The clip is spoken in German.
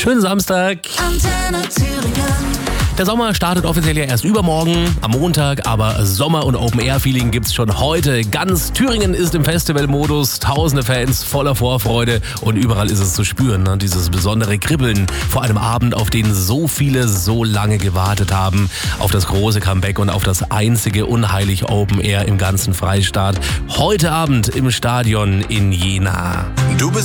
Schönen Samstag. Antenne Thüringen. Der Sommer startet offiziell ja erst übermorgen, am Montag, aber Sommer- und Open-Air-Feeling gibt's schon heute. Ganz Thüringen ist im Festivalmodus, tausende Fans voller Vorfreude und überall ist es zu spüren, ne? Dieses besondere Kribbeln vor einem Abend, auf den so viele so lange gewartet haben, auf das große Comeback und auf das einzige unheilig Open-Air im ganzen Freistaat. Heute Abend im Stadion in Jena. Du bist